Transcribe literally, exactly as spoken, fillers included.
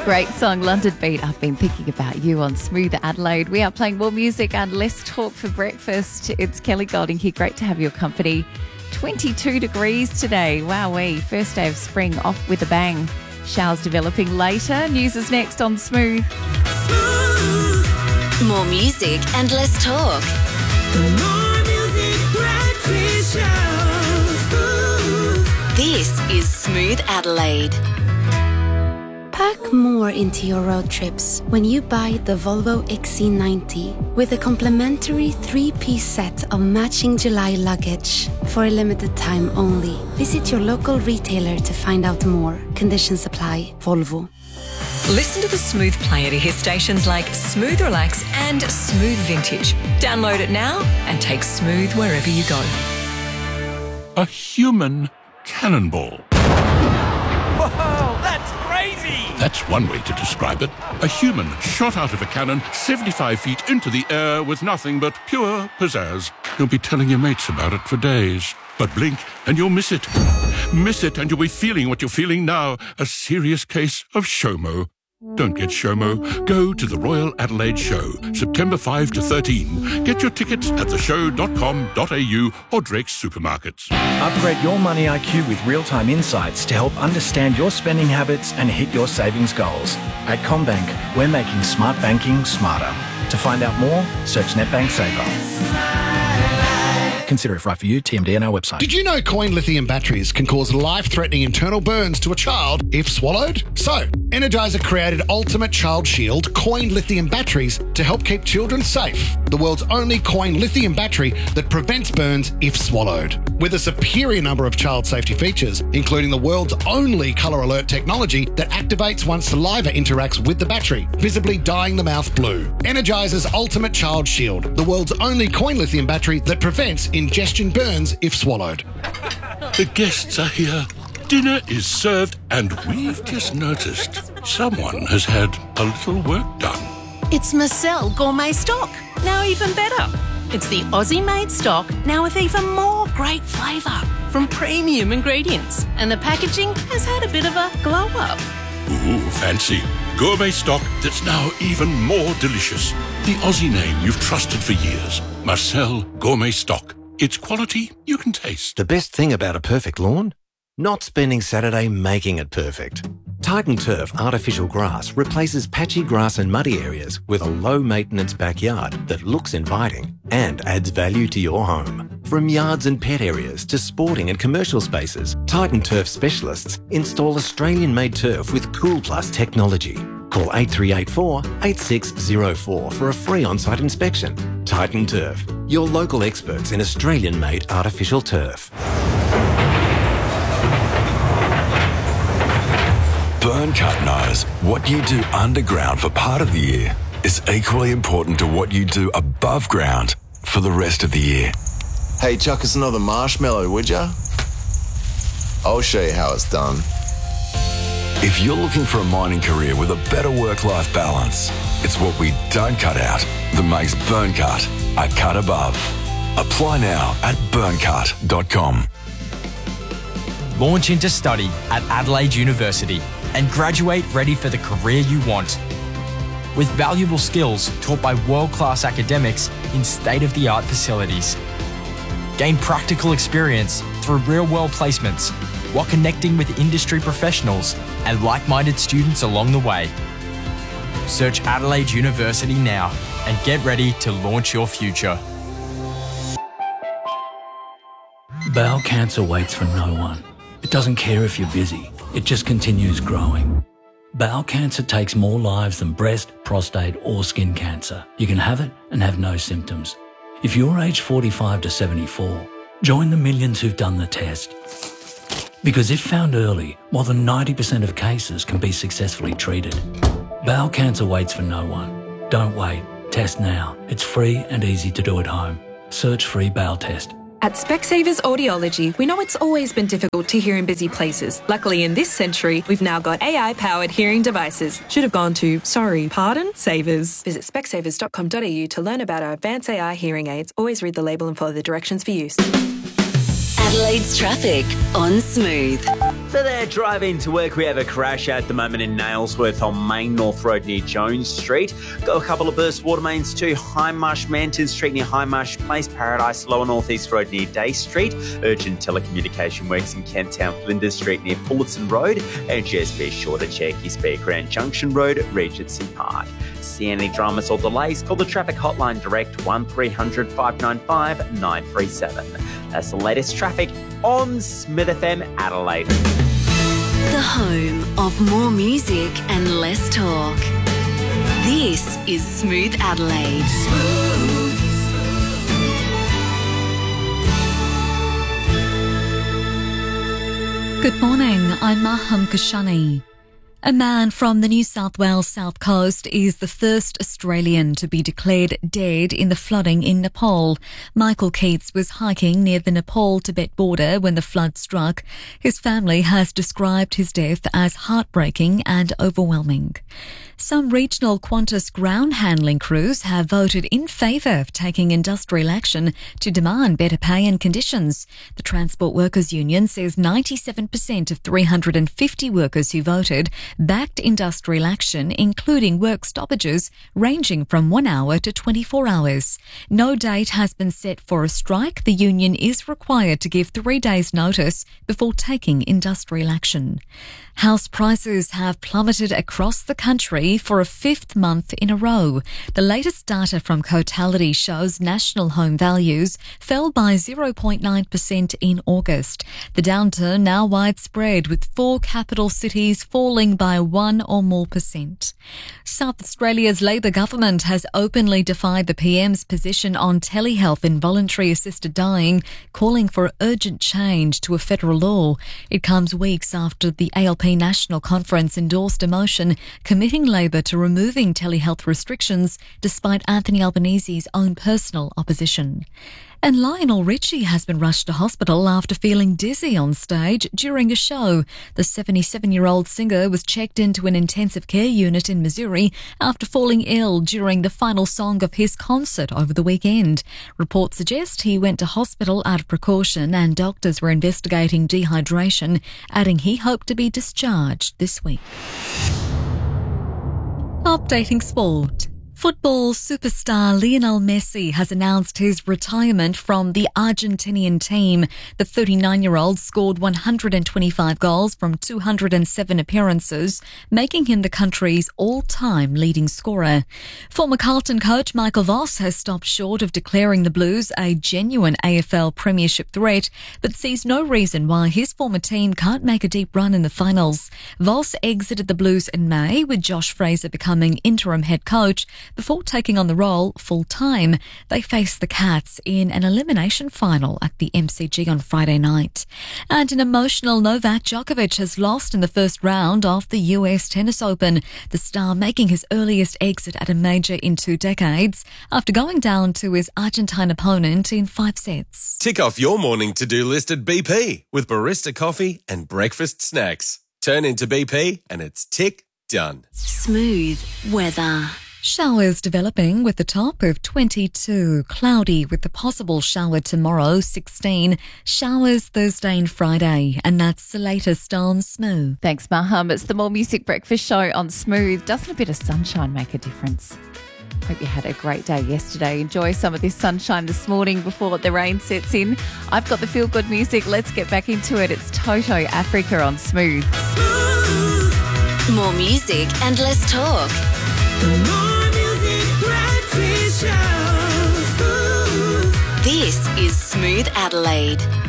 Great song, London Beat. I've been thinking about you on Smooth Adelaide. We are playing more music and less talk for breakfast. It's Kelly Golding here. Great to have your company. twenty-two degrees today. Wowee. First day of spring off with a bang. Showers developing later. News is next on Smooth. Smooth. More music and less talk. The More Music Breakfast Show. Smooth. This is Smooth Adelaide. Pack more into your road trips when you buy the Volvo X C ninety with a complimentary three-piece set of matching July luggage for a limited time only. Visit your local retailer to find out more. Conditions apply. Volvo. Listen to the Smooth player to hear stations like Smooth Relax and Smooth Vintage. Download it now and take Smooth wherever you go. A human cannonball. Whoa, that's crazy! That's one way to describe it. A human shot out of a cannon seventy-five feet into the air with nothing but pure pizzazz. You'll be telling your mates about it for days. But blink and you'll miss it. Miss it and you'll be feeling what you're feeling now. A serious case of SHOMO. Don't get SHOMO. Go to the Royal Adelaide Show, September fifth to thirteenth. Get your tickets at the show dot com dot a u or Drake's Supermarkets. Upgrade your money I Q with real-time insights to help understand your spending habits and hit your savings goals. At CommBank, we're making smart banking smarter. To find out more, search NetBank Saver. Consider if right for you. T M D on our website. Did you know coin lithium batteries can cause life-threatening internal burns to a child if swallowed? So, Energizer created Ultimate Child Shield coin lithium batteries to help keep children safe. The world's only coin lithium battery that prevents burns if swallowed. With a superior number of child safety features, including the world's only colour alert technology that activates once saliva interacts with the battery, visibly dyeing the mouth blue. Energizer's Ultimate Child Shield, the world's only coin lithium battery that prevents ingestion burns if swallowed. The guests are here. Dinner is served and we've just noticed someone has had a little work done. It's Marcel Gourmet Stock, now even better. It's the Aussie-made stock, now with even more great flavour from premium ingredients. And the packaging has had a bit of a glow-up. Ooh, fancy. Gourmet stock that's now even more delicious. The Aussie name you've trusted for years. Marcel Gourmet Stock. It's quality you can taste. The best thing about a perfect lawn? Not spending Saturday making it perfect. Titan Turf Artificial Grass replaces patchy grass and muddy areas with a low-maintenance backyard that looks inviting and adds value to your home. From yards and pet areas to sporting and commercial spaces, Titan Turf specialists install Australian-made turf with Cool Plus technology. Call eight three eight four, eight six zero four for a free on-site inspection. Titan Turf, your local experts in Australian-made artificial turf. Burncut knows what you do underground for part of the year is equally important to what you do above ground for the rest of the year. Hey, chuck us another marshmallow, would ya? I'll show you how it's done. If you're looking for a mining career with a better work-life balance, it's what we don't cut out that makes Burncut a cut above. Apply now at burncut dot com. Launch into study at Adelaide University and graduate ready for the career you want. With valuable skills taught by world-class academics in state-of-the-art facilities. Gain practical experience through real-world placements while connecting with industry professionals and like-minded students along the way. Search Adelaide University now and get ready to launch your future. Bowel cancer waits for no one. It doesn't care if you're busy. It just continues growing. Bowel cancer takes more lives than breast, prostate or skin cancer. You can have it and have no symptoms. If you're aged forty-five to seventy-four, join the millions who've done the test. Because if found early, more than ninety percent of cases can be successfully treated. Bowel cancer waits for no one. Don't wait. Test now. It's free and easy to do at home. Search free bowel test. At Specsavers Audiology, we know it's always been difficult to hear in busy places. Luckily, in this century, we've now got A I-powered hearing devices. Should have gone to, sorry, pardon, Savers. Visit specsavers dot com dot a u to learn about our advanced A I hearing aids. Always read the label and follow the directions for use. Adelaide's traffic on Smooth. So there, driving to work, we have a crash at the moment in Nailsworth on Main North Road near Jones Street. Got a couple of burst water mains to Highmarsh Manton Street near Highmarsh Place, Paradise, Lower North East Road near Day Street. Urgent telecommunication works in Kent Town, Flinders Street near Fullerton Road. And just be sure to check your speed Grand Junction Road, Regency Park. See any dramas or delays? Call the traffic hotline direct one three hundred, five nine five, nine three seven. That's the latest traffic on Smith F M Adelaide. The home of more music and less talk. This is Smooth Adelaide. Smooth. Good morning, I'm Maham Kashani. A man from the New South Wales South Coast is the first Australian to be declared dead in the flooding in Nepal. Michael Keats was hiking near the Nepal-Tibet border when the flood struck. His family has described his death as heartbreaking and overwhelming. Some regional Qantas ground handling crews have voted in favour of taking industrial action to demand better pay and conditions. The Transport Workers Union says ninety-seven percent of three hundred fifty workers who voted backed industrial action, including work stoppages ranging from one hour to twenty-four hours. No date has been set for a strike. The union is required to give three days' notice before taking industrial action. House prices have plummeted across the country for a fifth month in a row. The latest data from Cotality shows national home values fell by zero point nine percent in August. The downturn now widespread, with four capital cities falling by one or more percent. South Australia's Labor government has openly defied the P M's position on telehealth and voluntary assisted dying, calling for urgent change to a federal law. It comes weeks after the A L P National Conference endorsed a motion committing Labor to removing telehealth restrictions despite Anthony Albanese's own personal opposition. And Lionel Richie has been rushed to hospital after feeling dizzy on stage during a show. The seventy-seven-year-old singer was checked into an intensive care unit in Missouri after falling ill during the final song of his concert over the weekend. Reports suggest he went to hospital out of precaution and doctors were investigating dehydration, adding he hoped to be discharged this week. Updating sport. Football superstar Lionel Messi has announced his retirement from the Argentinian team. The thirty-nine-year-old scored one hundred twenty-five goals from two hundred seven appearances, making him the country's all-time leading scorer. Former Carlton coach Michael Voss has stopped short of declaring the Blues a genuine A F L premiership threat, but sees no reason why his former team can't make a deep run in the finals. Voss exited the Blues in May, with Josh Fraser becoming interim head coach, before taking on the role full-time. They face the Cats in an elimination final at the M C G on Friday night. And an emotional Novak Djokovic has lost in the first round of the U S Tennis Open, the star making his earliest exit at a major in two decades after going down to his Argentine opponent in five sets. Tick off your morning to-do list at B P with barista coffee and breakfast snacks. Turn into B P and it's tick done. Smooth weather. Showers developing with a top of twenty-two. Cloudy with the possible shower tomorrow, sixteen. Showers Thursday and Friday. And that's the latest on Smooth. Thanks, Maham. It's the More Music Breakfast Show on Smooth. Doesn't a bit of sunshine make a difference? Hope you had a great day yesterday. Enjoy some of this sunshine this morning before the rain sets in. I've got the feel-good music. Let's get back into it. It's Toto Africa on Smooth. Smooth. More music and less talk. More music breakfast show. This is Smooth Adelaide.